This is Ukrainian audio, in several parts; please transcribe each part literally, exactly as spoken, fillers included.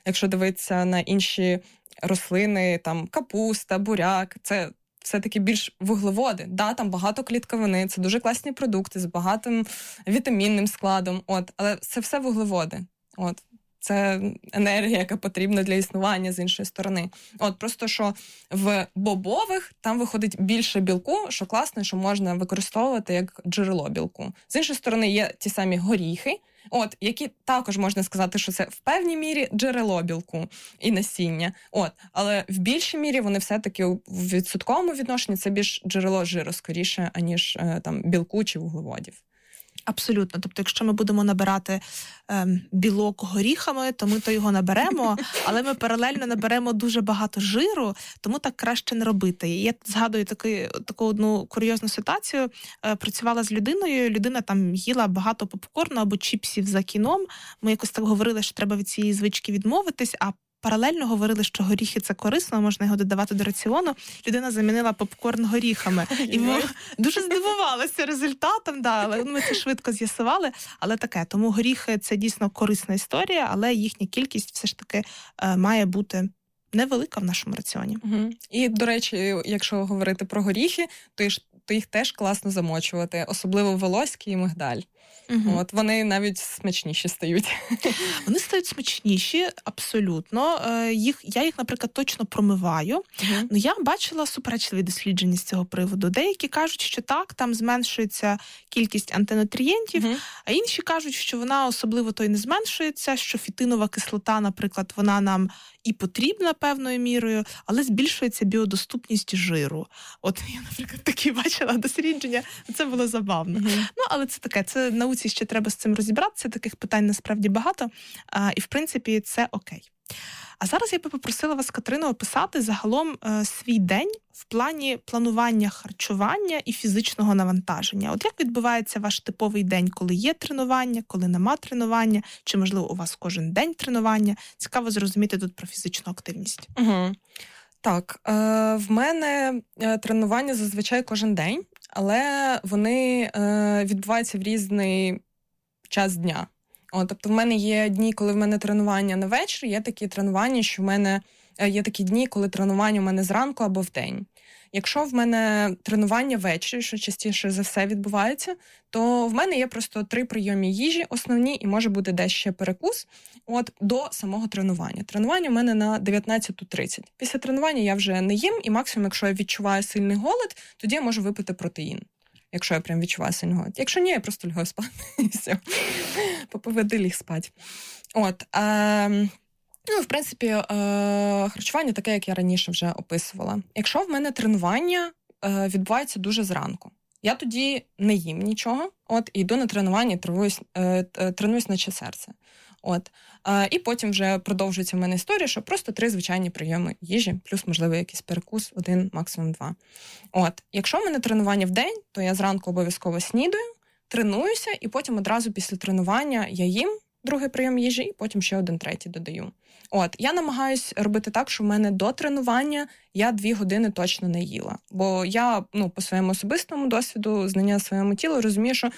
якщо дивитися на інші рослини, там капуста, буряк, це все-таки більш вуглеводи. Да, там багато клітковини, це дуже класні продукти з багатим вітамінним складом, от, але це все вуглеводи. От. Це енергія, яка потрібна для існування з іншої сторони. От просто, що в бобових там виходить більше білку, що класно, що можна використовувати як джерело білку. З іншої сторони є ті самі горіхи, от, які також можна сказати, що це в певній мірі джерело білку і насіння. От, але в більшій мірі вони все-таки в відсотковому відношенні це більш джерело жиру скоріше, аніж там білку чи вуглеводів. Абсолютно. Тобто, якщо ми будемо набирати ем, білок горіхами, то ми то його наберемо, але ми паралельно наберемо дуже багато жиру, тому так краще не робити. І я згадую таки, таку одну курйозну ситуацію. Е, працювала з людиною, людина там їла багато попкорну або чіпсів за кіном. Ми якось так говорили, що треба від цієї звички відмовитись, а паралельно говорили, що горіхи – це корисно, можна його додавати до раціону. Людина замінила попкорн горіхами. І ми дуже здивувалися результатом, да, але ми це швидко з'ясували. Але таке, тому горіхи – це дійсно корисна історія, але їхня кількість все ж таки е, має бути невелика в нашому раціоні. Угу. І, до речі, якщо говорити про горіхи, то, то їх теж класно замочувати, особливо волоський і мигдаль. Угу. От, вони навіть смачніші стають. Вони стають смачніші, абсолютно. Їх, я їх, наприклад, точно промиваю. Угу. Ну, я бачила суперечливі дослідження з цього приводу. Деякі кажуть, що так, там зменшується кількість антинутрієнтів, угу. а інші кажуть, що вона особливо то й не зменшується, що фітинова кислота, наприклад, вона нам і потрібна певною мірою, але збільшується біодоступність жиру. От я, наприклад, такі бачила дослідження, це було забавно. Угу. Ну, але це таке, це науці ще треба з цим розібратися, таких питань насправді багато, а, і в принципі це окей. А зараз я би попросила вас, Катерино, описати загалом е, свій день в плані планування харчування і фізичного навантаження. От як відбувається ваш типовий день, коли є тренування, коли нема тренування, чи, можливо, у вас кожен день тренування? Цікаво зрозуміти тут про фізичну активність. Угу. Так, е, в мене тренування зазвичай кожен день, але вони е, відбуваються в різний час дня. О, тобто в мене є дні, коли в мене тренування на вечір, є такі тренування, що в мене є такі дні, коли тренування в мене зранку або вдень. Якщо в мене тренування ввечері, що частіше за все відбувається, то в мене є просто три прийоми їжі основні і може бути десь ще перекус от, до самого тренування. Тренування в мене на дев'ятнадцята тридцять. Після тренування я вже не їм, і максимум, якщо я відчуваю сильний голод, тоді я можу випити протеїн. Якщо я прям відчуваю сильний голод. Якщо ні, я просто лягаю спати. І все. Поповеди ліг спати. От. Е, ну, в принципі, е, харчування таке, як я раніше вже описувала. Якщо в мене тренування е, відбувається дуже зранку, я тоді не їм нічого, от, і йду на тренування, тренуюсь, е, тренуюсь наче серце. От. Е, і потім вже продовжується в мене історія, що просто три звичайні прийоми їжі, плюс, можливо, якийсь перекус, один, максимум два. От. Якщо в мене тренування в день, то я зранку обов'язково снідаю, тренуюся, і потім одразу після тренування я їм другий прийом їжі, і потім ще один третій додаю. От. Я намагаюсь робити так, що в мене до тренування я дві години точно не їла. Бо я, ну, по своєму особистому досвіду, знання своєму тілу, розумію, що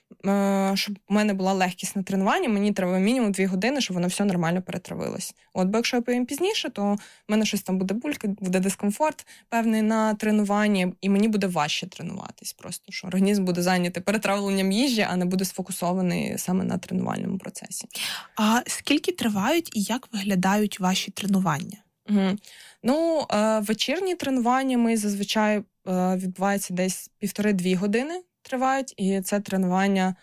щоб у мене була легкість на тренуванні, мені треба мінімум дві години, щоб воно все нормально перетравилось. От, бо якщо я поїм пізніше, то в мене щось там буде бульки, буде дискомфорт певний на тренуванні, і мені буде важче тренуватись просто, що організм буде зайнятий перетравленням їжі, а не буде сфокусований саме на тренувальному процесі. А скільки тривають і як виглядають ваші тренування? Угу. Ну, е, вечірні тренування ми зазвичай е, відбуваються десь півтори-дві години. Тривають, і це тренування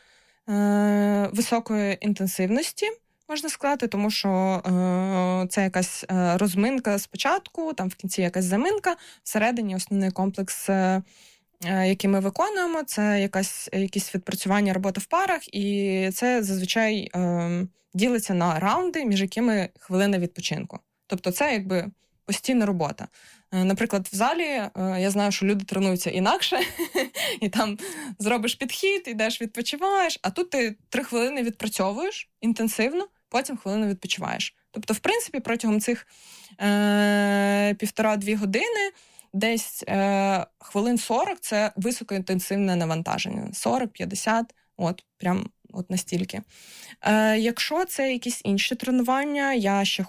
е, високої інтенсивності, можна сказати, тому що е, це якась е, розминка спочатку, там в кінці якась заминка, всередині основний комплекс, е, який ми виконуємо, це якась, якісь відпрацювання, робота в парах, і це зазвичай е, ділиться на раунди, між якими хвилина відпочинку. Тобто це якби постійна робота. Наприклад, в залі я знаю, що люди тренуються інакше, і там зробиш підхід, йдеш, відпочиваєш, а тут ти три хвилини відпрацьовуєш інтенсивно, потім хвилину відпочиваєш. Тобто, в принципі, протягом цих е, півтора-дві години десь е, хвилин сорок – це високоінтенсивне навантаження. сорок-п'ятдесят, от, прям от настільки. Е, якщо це якісь інші тренування, я ще